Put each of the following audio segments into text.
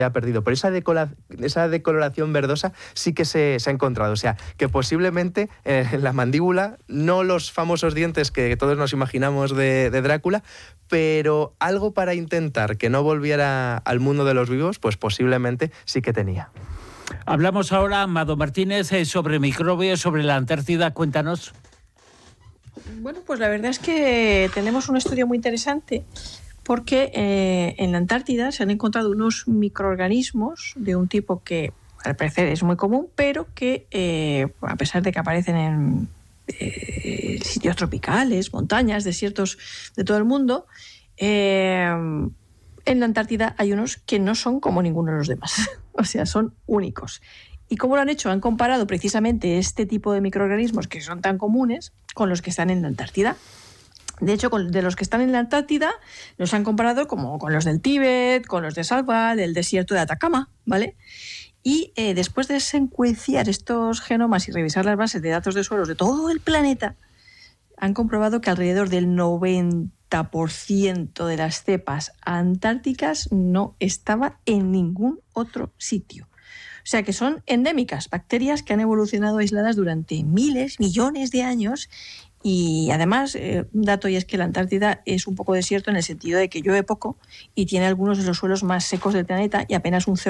ha perdido, pero esa decoloración verdosa sí que se ha encontrado. O sea, que posiblemente en la mandíbula, no los famosos dientes que todos nos imaginamos de Drácula, pero algo para intentar que no volviera al mundo de los vivos, pues posiblemente sí que tenía. Hablamos ahora, Amado Martínez, sobre microbios, sobre la Antártida. Cuéntanos. Bueno, pues la verdad es que tenemos un estudio muy interesante porque en la Antártida se han encontrado unos microorganismos de un tipo que al parecer es muy común, pero que a pesar de que aparecen en sitios tropicales, montañas, desiertos de todo el mundo, en la Antártida hay unos que no son como ninguno de los demás. O sea, son únicos. ¿Y cómo lo han hecho? Han comparado precisamente este tipo de microorganismos que son tan comunes con los que están en la Antártida. De hecho, de los que están en la Antártida los han comparado como con los del Tíbet, con los de Svalbard, del desierto de Atacama, ¿vale? Y después de secuenciar estos genomas y revisar las bases de datos de suelos de todo el planeta, han comprobado que alrededor del 90% de las cepas antárticas no estaba en ningún otro sitio. O sea que son endémicas, bacterias que han evolucionado aisladas durante miles, millones de años. Y además, un dato y es que la Antártida es un poco desierto en el sentido de que llueve poco y tiene algunos de los suelos más secos del planeta y apenas un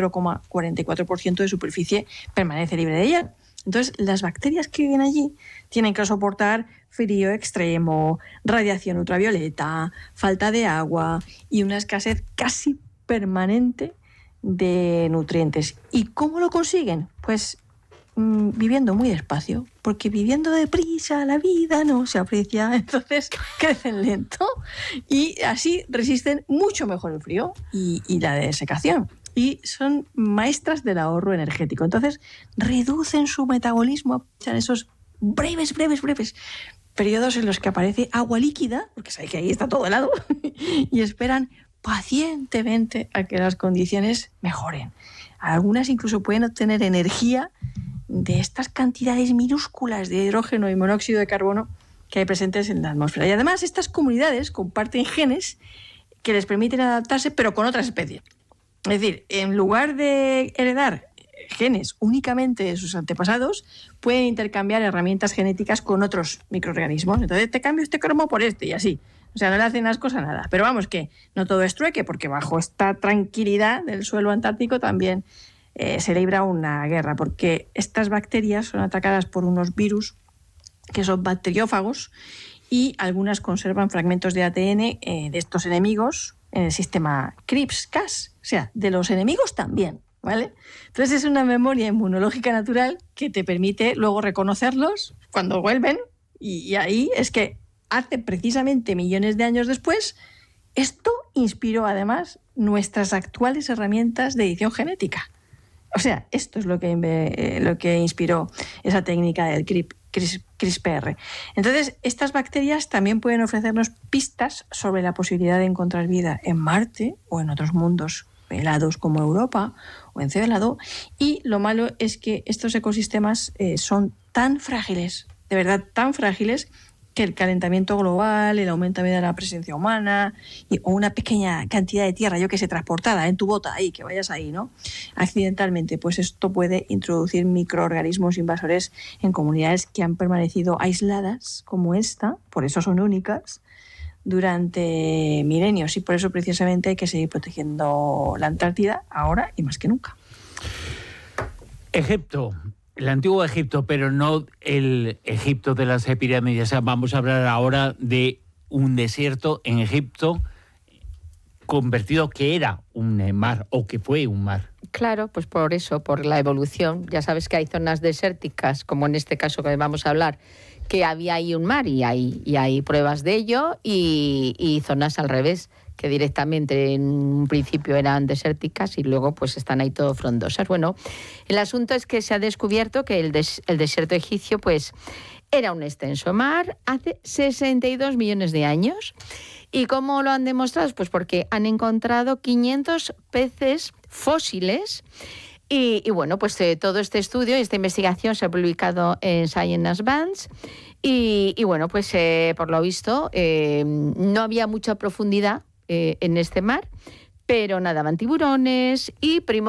0,44% de superficie permanece libre de ella. Entonces, las bacterias que viven allí tienen que soportar frío extremo, radiación ultravioleta, falta de agua y una escasez casi permanente de nutrientes. ¿Y cómo lo consiguen? Pues viviendo muy despacio, porque viviendo deprisa la vida no se aprecia, entonces crecen lento y así resisten mucho mejor el frío y la desecación. Y son maestras del ahorro energético. Entonces reducen su metabolismo en esos breves periodos en los que aparece agua líquida, porque sabe que ahí está todo helado, y esperan pacientemente a que las condiciones mejoren. Algunas incluso pueden obtener energía de estas cantidades minúsculas de hidrógeno y monóxido de carbono que hay presentes en la atmósfera. Y además estas comunidades comparten genes que les permiten adaptarse, pero con otras especies. Es decir, en lugar de heredar genes únicamente de sus antepasados, pueden intercambiar herramientas genéticas con otros microorganismos. Entonces te cambio este cromo por este y así. O sea, no le hacen ascos a nada. Pero vamos, que no todo es trueque, porque bajo esta tranquilidad del suelo antártico también se libra una guerra, porque estas bacterias son atacadas por unos virus que son bacteriófagos y algunas conservan fragmentos de ADN de estos enemigos en el sistema CRISPR-Cas, o sea, de los enemigos también, ¿vale? Entonces es una memoria inmunológica natural que te permite luego reconocerlos cuando vuelven y ahí es que hace precisamente millones de años después, esto inspiró además nuestras actuales herramientas de edición genética. O sea, esto es lo que inspiró esa técnica del CRISPR. Entonces, estas bacterias también pueden ofrecernos pistas sobre la posibilidad de encontrar vida en Marte o en otros mundos helados como Europa o Encélado. Y lo malo es que estos ecosistemas son tan frágiles, de verdad tan frágiles, que el calentamiento global, el aumento de la presencia humana o una pequeña cantidad de tierra, yo que sé, transportada en tu bota, ahí, que vayas ahí, ¿no? Accidentalmente, pues esto puede introducir microorganismos invasores en comunidades que han permanecido aisladas, como esta, por eso son únicas, durante milenios. Y por eso precisamente hay que seguir protegiendo la Antártida ahora y más que nunca. Egipto. El antiguo Egipto, pero no el Egipto de las pirámides. O sea, vamos a hablar ahora de un desierto en Egipto convertido, que era un mar o que fue un mar. Claro, pues por eso, por la evolución. Ya sabes que hay zonas desérticas, como en este caso que vamos a hablar, que había ahí un mar y hay pruebas de ello, y zonas al revés, que directamente en un principio eran desérticas y luego pues están ahí todo frondosas. Bueno, el asunto es que se ha descubierto que el desierto egipcio pues era un extenso mar hace 62 millones de años. ¿Y cómo lo han demostrado? Pues porque han encontrado 500 peces fósiles. Y bueno, pues todo este estudio y esta investigación se ha publicado en Science Advances. Y bueno, pues por lo visto no había mucha profundidad en este mar, pero nadaban tiburones y